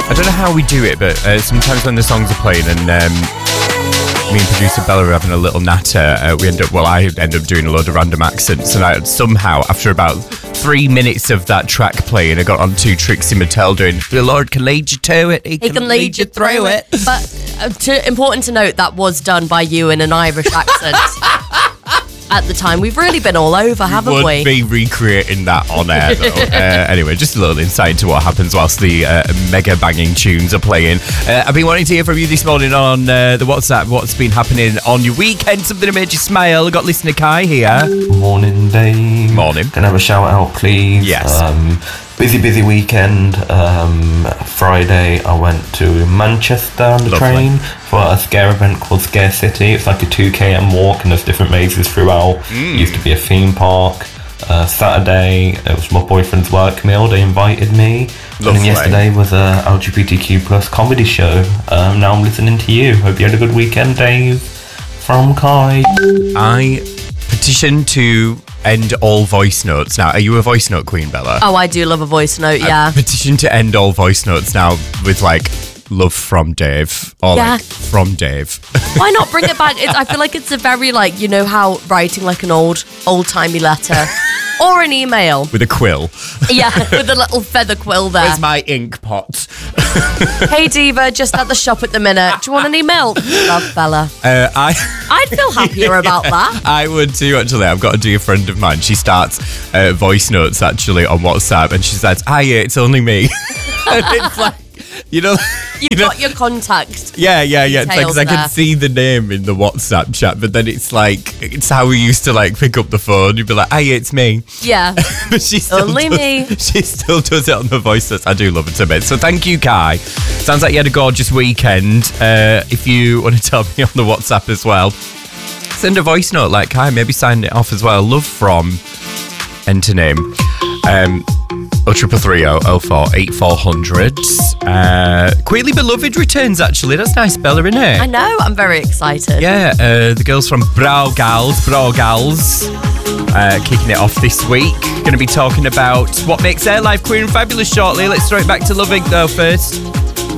I don't know how we do it, but sometimes when the songs are playing and me and producer Bella are having a little natter, I end up doing a load of random accents, and I somehow, after about 3 minutes of that track playing, I got onto Trixie Mattel doing, "The Lord can lead you to it, he can lead you through it." But important to note, that was done by you in an Irish accent. At the time, we've really been all over, haven't we? Would be recreating that on air, though. Anyway, just a little insight into what happens whilst the mega banging tunes are playing. I've been wanting to hear from you this morning on the WhatsApp. What's been happening on your weekend? Something that made you smile. I've got listener Kai here. Morning, Dave. Morning. Can I have a shout out, please? Yes. Busy weekend. Friday I went to Manchester on the train for a scare event called Scare City. It's like a 2 km walk and there's different mazes throughout. It used to be a theme park. Saturday it was my boyfriend's work meal. They invited me. And then yesterday was a LGBTQ plus comedy show. Now I'm listening to you. Hope you had a good weekend, Dave. From Kai. I petition to end all voice notes now. Are you a voice note queen, Bella? Oh, I do love a voice note, yeah. Petition to end all voice notes now with like love from Dave or like from Dave. Why not bring it back? I feel like it's a very like, you know how writing like an old-timey letter or an email. With a quill. Yeah, with a little feather quill there. Where's my ink pot? Hey Diva, just at the shop at the minute. Do you want any milk? Love, Bella. I'd feel happier about that. I would too, actually. I've got a dear friend of mine. She starts voice notes actually on WhatsApp, and she says, "Hiya, it's only me." And it's like, You've got your contact. Yeah. It's like, 'cause I can see the name in the WhatsApp chat, but then it's like, it's how we used to like pick up the phone. You'd be like, "Hiya, it's me." Yeah. But she still me. She still does it on the voice notes. I do love it a bit. So thank you, Kai. Sounds like you had a gorgeous weekend. If you want to tell me on the WhatsApp as well, send a voice note like Kai, maybe sign it off as well. Love from, enter name. 0330 04 8400. Queerly Beloved returns, actually. That's nice, Bella, isn't it? I know, I'm very excited. Yeah, the girls from Bra Gals, kicking it off this week. Going to be talking about what makes their life queer and fabulous shortly. Let's throw it back to Love Inc. though first.